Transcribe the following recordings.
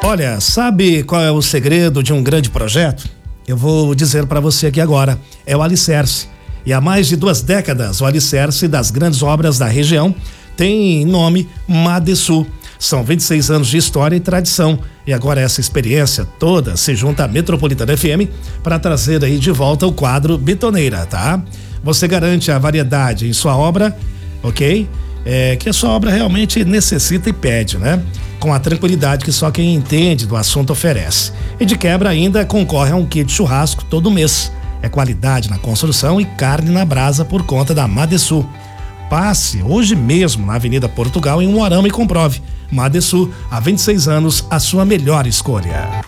Olha, sabe qual é o segredo de um grande projeto? Eu vou dizer para você aqui agora, é o alicerce. E há mais de 2 décadas, o alicerce das grandes obras da região tem nome Madesul. São 26 anos de história e tradição. E agora essa experiência toda se junta à Metropolitana FM para trazer aí de volta o quadro Bitoneira, tá? Você garante a variedade em sua obra, ok? Que a sua obra realmente necessita e pede, né? Com a tranquilidade que só quem entende do assunto oferece. E de quebra ainda concorre a um kit churrasco todo mês. É qualidade na construção e carne na brasa por conta da Madesul. Passe hoje mesmo na Avenida Portugal em Umuarama e comprove. Madesul, há 26 anos, a sua melhor escolha.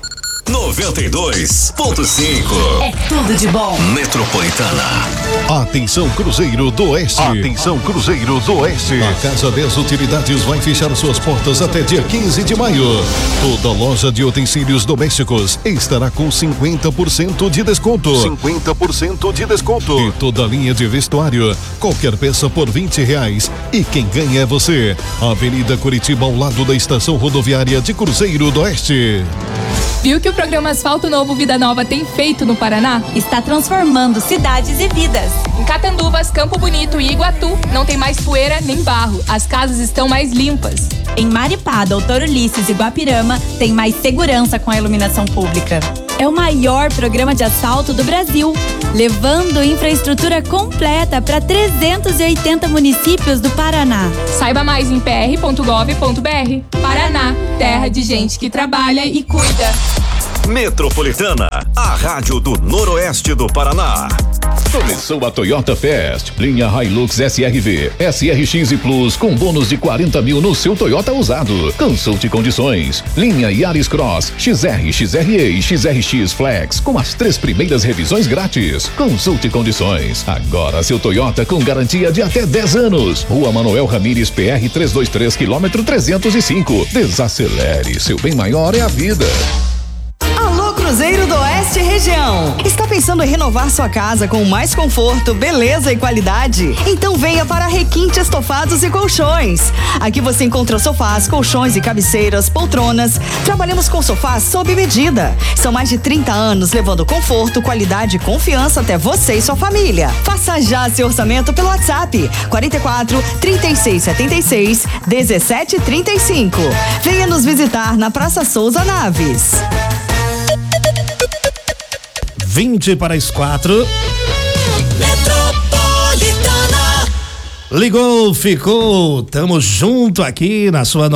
92.5. É tudo de bom. Metropolitana. Atenção Cruzeiro do Oeste. Atenção Cruzeiro do Oeste. A Casa 10 Utilidades vai fechar suas portas até dia 15 de maio. Toda loja de utensílios domésticos estará com 50% de desconto. 50% de desconto. E toda linha de vestuário, qualquer peça por R$20. E quem ganha é você. Avenida Curitiba, ao lado da estação rodoviária de Cruzeiro do Oeste. Viu que o programa Asfalto Novo Vida Nova tem feito no Paraná? Está transformando cidades e vidas. Em Catanduvas, Campo Bonito e Iguatu, não tem mais poeira nem barro. As casas estão mais limpas. Em Maripá, Doutor Ulisses e Guapirama, tem mais segurança com a iluminação pública. É o maior programa de asfalto do Brasil, levando infraestrutura completa para 380 municípios do Paraná. Saiba mais em pr.gov.br. Paraná, terra de gente que trabalha e cuida. Metropolitana, a rádio do Noroeste do Paraná. Começou a Toyota Fest, linha Hilux SRV, SRX e Plus com bônus de 40 mil no seu Toyota usado. Consulte condições. Linha Yaris Cross, XR, XRE e XRX Flex com as 3 primeiras revisões grátis. Consulte condições. Agora seu Toyota com garantia de até 10 anos. Rua Manuel Ramires PR 323 quilômetro 305. Desacelere, seu bem maior é a vida. Alô Cruzeiro do Oeste região. Está pensando em renovar sua casa com mais conforto, beleza e qualidade? Então venha para Requinte Estofados e Colchões. Aqui você encontra sofás, colchões e cabeceiras, poltronas. Trabalhamos com sofás sob medida. São mais de 30 anos levando conforto, qualidade e confiança até você e sua família. Faça já seu orçamento pelo WhatsApp 44 36 76 17 35. Venha nos visitar na Praça Souza Naves. 20 para as 4. Metropolitana. Ligou, ficou. Tamo junto aqui na sua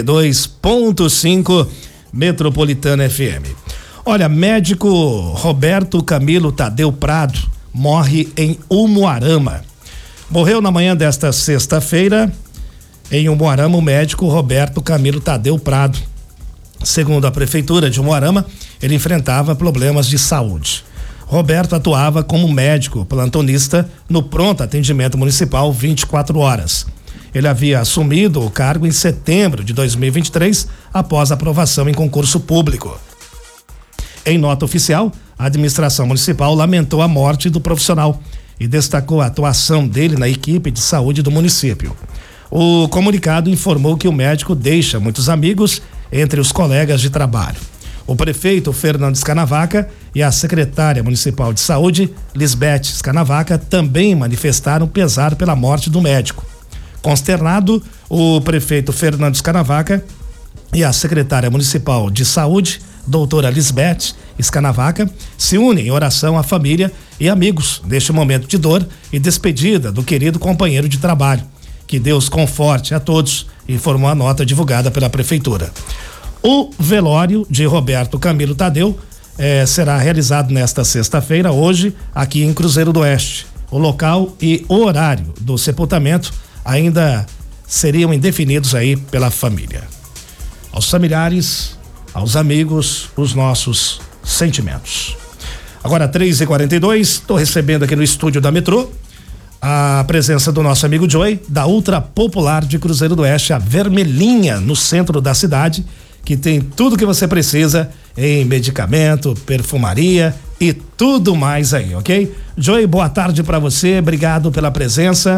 92.5 Metropolitana FM. Olha, médico Roberto Camilo Tadeu Prado morre em Umuarama. Morreu na manhã desta sexta-feira em Umuarama o médico Roberto Camilo Tadeu Prado. Segundo a prefeitura de Umuarama, ele enfrentava problemas de saúde. Roberto atuava como médico plantonista no pronto atendimento municipal 24 horas. Ele havia assumido o cargo em setembro de 2023, após aprovação em concurso público. Em nota oficial, a administração municipal lamentou a morte do profissional e destacou a atuação dele na equipe de saúde do município. O comunicado informou que o médico deixa muitos amigos entre os colegas de trabalho. O prefeito Fernando Scanavaca e a secretária municipal de saúde, Lisbeth Scanavaca, também manifestaram pesar pela morte do médico. Consternado, o prefeito Fernando Scanavaca e a secretária municipal de saúde, doutora Lisbeth Scanavaca, se unem em oração à família e amigos neste momento de dor e despedida do querido companheiro de trabalho. Que Deus conforte a todos, informou a nota divulgada pela prefeitura. O velório de Roberto Camilo Tadeu será realizado nesta sexta-feira, hoje, aqui em Cruzeiro do Oeste. O local e o horário do sepultamento ainda seriam indefinidos aí pela família. Aos familiares, aos amigos, os nossos sentimentos. Agora 3h42, estou recebendo aqui no estúdio da Metrô a presença do nosso amigo Joey, da Ultra Popular de Cruzeiro do Oeste, a vermelhinha no centro da cidade, que tem tudo que você precisa em medicamento, perfumaria e tudo mais aí, ok? Joey, boa tarde para você, obrigado pela presença.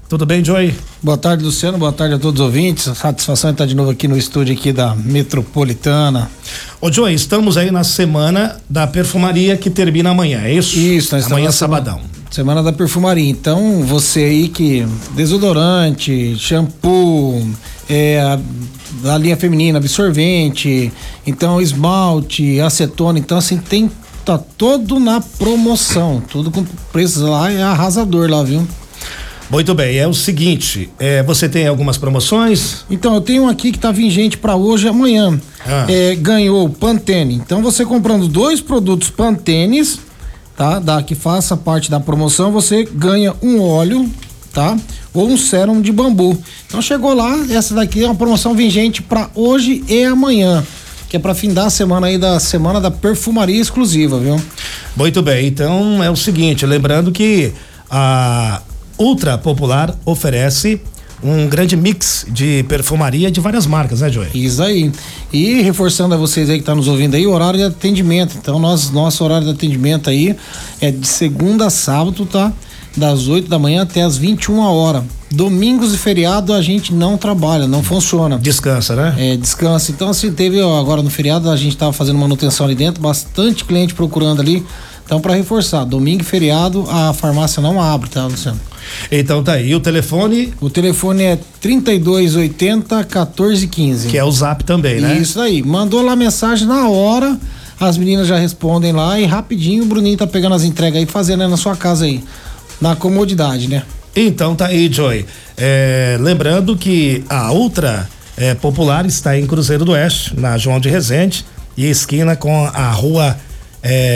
Tudo bem, Joey? Boa tarde, Luciano. Boa tarde a todos os ouvintes. Satisfação de estar de novo aqui no estúdio aqui da Metropolitana. Ô, Joey, estamos aí na semana da perfumaria que termina amanhã, é isso? Isso, nós amanhã é sabadão. Semana da perfumaria. Então, você aí que desodorante, shampoo, a linha feminina, absorvente, então esmalte, acetona, então assim tá todo na promoção, tudo com preços lá é arrasador lá, viu? Muito bem, é o seguinte, você tem algumas promoções? Então, eu tenho aqui que tá vigente para hoje e amanhã. Ganhou Pantene. Então, você comprando 2 produtos Pantenes, tá? Que faça parte da promoção, você ganha um óleo, tá? Ou um sérum de bambu. Então, chegou lá, essa daqui é uma promoção vigente para hoje e amanhã, que é para findar a semana aí da semana da perfumaria exclusiva, viu? Muito bem, então é o seguinte, lembrando que a Ultra Popular oferece um grande mix de perfumaria de várias marcas, né, Joey? Isso aí. E reforçando a vocês aí que tá nos ouvindo aí, o horário de atendimento. Então, nosso horário de atendimento aí é de segunda a sábado, tá? Das 8 da manhã até as 21 horas. Domingos e feriado a gente não trabalha, não funciona. Descansa, né? Descansa. Então, assim, teve agora no feriado, a gente tava fazendo manutenção ali dentro, bastante cliente procurando ali. Então, para reforçar, domingo e feriado a farmácia não abre, tá, Luciano? Então tá aí, o telefone? O telefone é 3280-1415. Que é o Zap também, né? Isso aí, mandou lá mensagem na hora, as meninas já respondem lá e rapidinho o Bruninho tá pegando as entregas aí e fazendo aí na sua casa aí, na comodidade, né? Então tá aí, Joey. Lembrando que a Ultra Popular está em Cruzeiro do Oeste, na João de Resende, e esquina com a rua